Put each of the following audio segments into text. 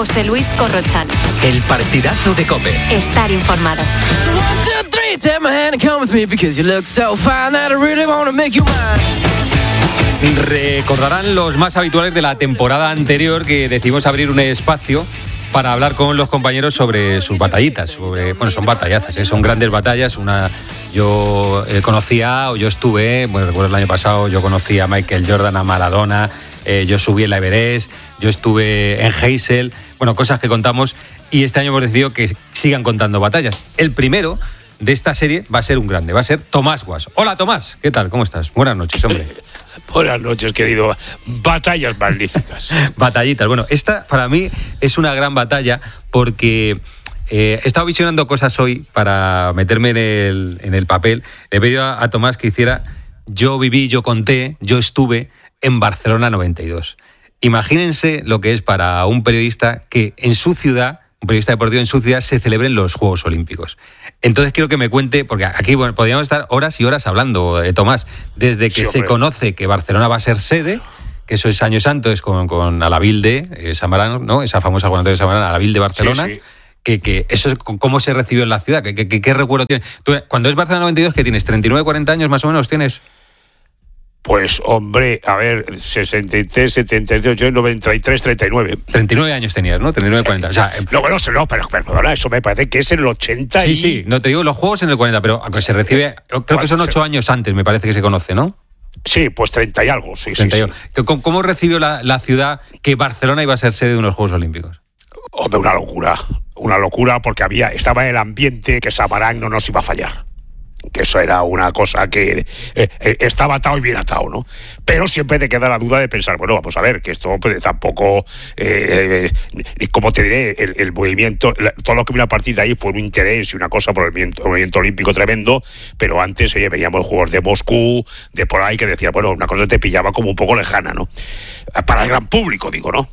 José Luis Corrochano. El partidazo de COPE. Estar informado. Recordarán los más habituales de la temporada anterior que decidimos abrir un espacio para hablar con los compañeros sobre sus batallitas. Son batallazas, son grandes batallas. Yo estuve, recuerdo el año pasado, yo conocí a Michael Jordan, a Maradona, yo subí en la Everest, yo estuve en Heysel, cosas que contamos, y este año hemos decidido que sigan contando batallas. El primero de esta serie va a ser un grande, va a ser Tomás Guas. Hola Tomás, ¿qué tal? ¿Cómo estás? Buenas noches, hombre. Buenas noches, querido. Batallas magníficas. Batallitas. Esta para mí es una gran batalla porque he estado visionando cosas hoy para meterme en el papel. Le he pedido a Tomás que hiciera yo viví, yo conté, yo estuve en Barcelona 92. Imagínense lo que es para un periodista que en su ciudad, un periodista deportivo en su ciudad, se celebren los Juegos Olímpicos. Entonces quiero que me cuente, porque aquí podríamos estar horas y horas hablando, Tomás, desde que se conoce que Barcelona va a ser sede, que eso es Año Santo, es con Alavilde, Samarán, ¿no? Esa famosa convocatoria de Samarán, Alavilde Barcelona. Sí. Que eso es cómo se recibió en la ciudad, ¿qué recuerdo tienes? Tú, cuando es Barcelona 92, ¿qué tienes? ¿39, 40 años más o menos tienes? Pues, hombre, a ver, 63, 78, 93, 39. 39 años tenías, ¿no? 39, 40. O sea, pero perdona, eso me parece que es en el 80 Sí, no te digo los juegos en el 40, pero se recibe, creo que son 8 años antes, me parece que se conoce, ¿no? Sí, pues 30 y algo, sí. 30 y algo. ¿Cómo recibió la ciudad que Barcelona iba a ser sede de unos Juegos Olímpicos? Hombre, una locura porque estaba en el ambiente que Samarán no nos iba a fallar. Que eso era una cosa que estaba atado y bien atado, ¿no? Pero siempre te queda la duda de pensar, vamos a ver, que esto pues, tampoco, como te diré, el movimiento, todo lo que vino a partir de ahí fue un interés y una cosa por el movimiento olímpico tremendo, pero antes veníamos juegos de Moscú, de por ahí, que decía, una cosa te pillaba como un poco lejana, ¿no? Para el gran público, digo, ¿no?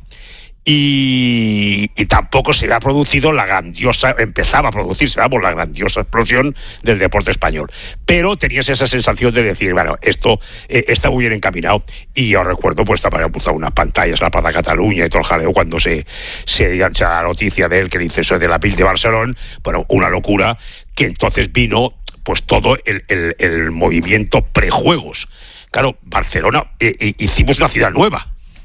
Y tampoco se había producido empezaba a producirse, la grandiosa explosión del deporte español. Pero tenías esa sensación de decir, esto está muy bien encaminado. Y yo recuerdo, pues habían puesto unas pantallas en la Plaza Cataluña y todo el jaleo cuando se engancha la noticia de él, que dice eso de la Ville de Barcelona, una locura, que entonces vino pues todo el movimiento prejuegos. Claro, Barcelona, hicimos una ciudad nueva.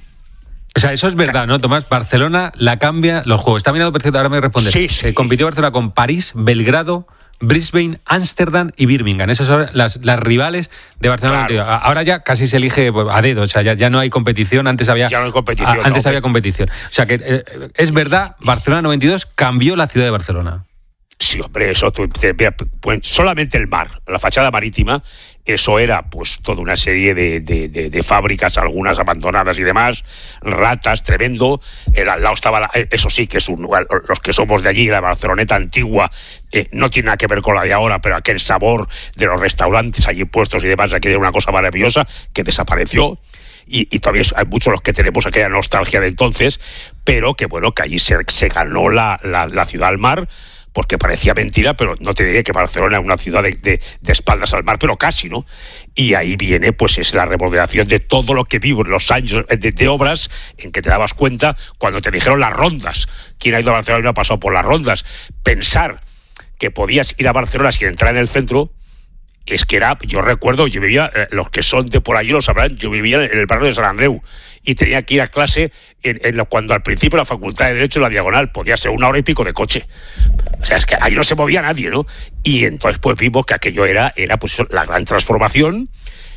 O sea, eso es verdad, ¿no, Tomás? Barcelona la cambia los juegos. Está mirando perfecto, ahora me respondes. Sí. Compitió Barcelona con París, Belgrado, Brisbane, Ámsterdam y Birmingham. Esas son las rivales de Barcelona. Claro. Ahora ya casi se elige a dedo, o sea, ya no hay competición. Antes había competición. Había competición. O sea, que es verdad, Barcelona 92 cambió la ciudad de Barcelona. Sí, hombre, eso pues, solamente el mar, la fachada marítima, eso era pues toda una serie de fábricas, algunas abandonadas y demás, ratas, tremendo. Al lado estaba, eso sí que es los que somos de allí, la Barceloneta antigua, no tiene nada que ver con la de ahora, pero aquel sabor de los restaurantes allí puestos y demás, aquella era una cosa maravillosa que desapareció. Y todavía hay muchos los que tenemos aquella nostalgia de entonces, pero que allí se ganó la ciudad al mar, porque parecía mentira, pero no te diré que Barcelona es una ciudad de espaldas al mar, pero casi, ¿no? Y ahí viene, pues, es la remodelación de todo lo que vivo en los años de obras, en que te dabas cuenta cuando te dijeron las rondas. ¿Quién ha ido a Barcelona y no ha pasado por las rondas? Pensar que podías ir a Barcelona sin entrar en el centro, es que yo recuerdo, yo vivía, los que son de por allí lo sabrán, yo vivía en el barrio de San Andreu y tenía que ir a clase cuando al principio la Facultad de Derecho en la Diagonal podía ser 1 hora y pico de coche. O sea, es que ahí no se movía nadie, ¿no? Y entonces pues vimos que aquello era pues la gran transformación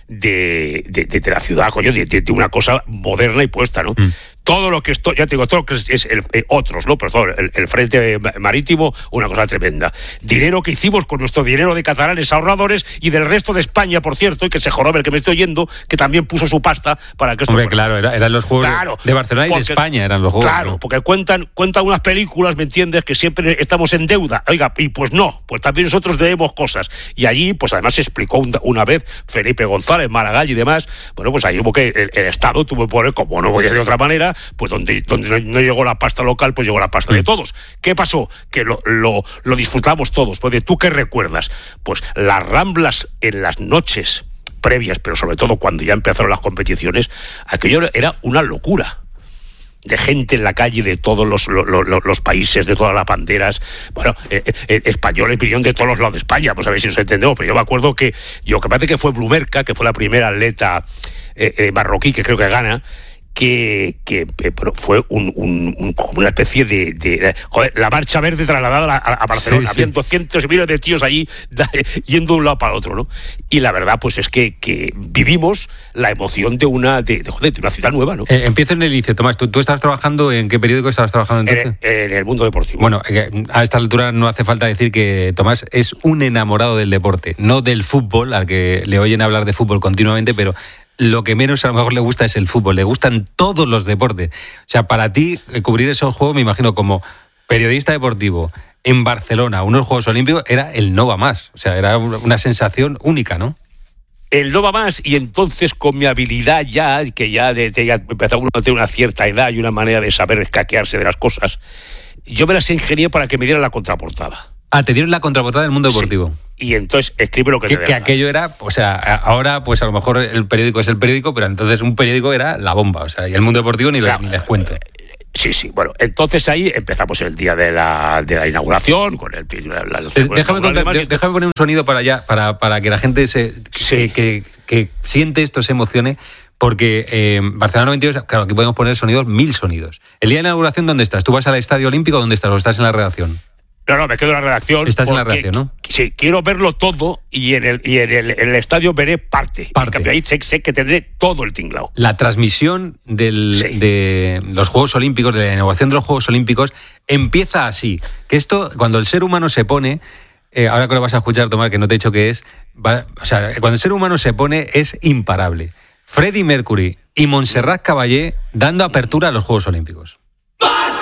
de la ciudad, coño, de una cosa moderna y puesta, ¿no? Todo lo que esto, ya te digo, todo lo que es otros, ¿no? Pero todo el frente marítimo, una cosa tremenda. Dinero que hicimos con nuestro dinero de catalanes ahorradores y del resto de España, por cierto, y que se jorobe el que me estoy oyendo, que también puso su pasta para que esto fuera. Claro, eran los juegos de Barcelona y de España, eran los juegos. Claro, porque cuentan unas películas, ¿me entiendes?, que siempre estamos en deuda. Oiga, y pues no, pues también nosotros debemos cosas. Y allí, pues además se explicó una vez Felipe González, Maragall y demás, pues ahí hubo que el Estado tuvo que poner, como no voy a decir de otra manera, pues donde no llegó la pasta local, pues llegó la pasta de todos. ¿Qué pasó? Que lo disfrutamos todos. Pues ¿tú qué recuerdas? Pues las Ramblas en las noches previas, pero sobre todo cuando ya empezaron las competiciones, aquello era una locura. de gente en la calle de todos los países, de todas las banderas. Bueno, españoles vinieron de todos los lados de España, pues a ver si nos entendemos, pero yo me acuerdo que parece que fue Blumerca, que fue la primera atleta marroquí que creo que gana, que fue como una especie de joder, la marcha verde trasladada a Barcelona. Sí, sí. Habían 200 y miles de tíos allí yendo de un lado para el otro, ¿no? Y la verdad, pues es que vivimos la emoción de una ciudad nueva, ¿no? Empiezo en el inicio, Tomás. ¿Tú estabas trabajando en qué periódico estabas trabajando entonces? En el Mundo Deportivo. Bueno, a esta altura no hace falta decir que Tomás es un enamorado del deporte, no del fútbol, al que le oyen hablar de fútbol continuamente, pero lo que menos a lo mejor le gusta es el fútbol, le gustan todos los deportes. O sea, para ti, cubrir esos juegos, me imagino, como periodista deportivo en Barcelona, unos Juegos Olímpicos, era el no va más. O sea, era una sensación única, ¿no? El no va más, y entonces con mi habilidad ya empezaba uno a tener una cierta edad y una manera de saber escaquearse de las cosas, yo me las ingenié para que me dieran la contraportada. Ah, te dieron la contraportada del Mundo Deportivo. Sí. Y entonces escribe lo que te dé. Que aquello era, o sea, ahora pues a lo mejor el periódico es el periódico, pero entonces un periódico era la bomba, o sea, y el Mundo Deportivo ni les cuento. Sí, bueno, entonces ahí empezamos el día de la inauguración con el déjame poner un sonido para que la gente que siente esto se emocione. Porque Barcelona 92, claro, aquí podemos poner sonidos, 1000 sonidos. El día de la inauguración, ¿dónde estás? ¿Tú vas al Estadio Olímpico? ¿Dónde estás? ¿O estás en la redacción? No, me quedo en la redacción. Estás en la redacción, ¿no? Sí, quiero verlo todo y en el estadio veré parte. Y ahí sé que tendré todo el tinglao. La transmisión de los Juegos Olímpicos, de la inauguración de los Juegos Olímpicos, empieza así. Que esto, cuando el ser humano se pone, ahora que lo vas a escuchar, Tomás, que no te he dicho qué es, o sea, cuando el ser humano se pone es imparable. Freddie Mercury y Montserrat Caballé dando apertura a los Juegos Olímpicos.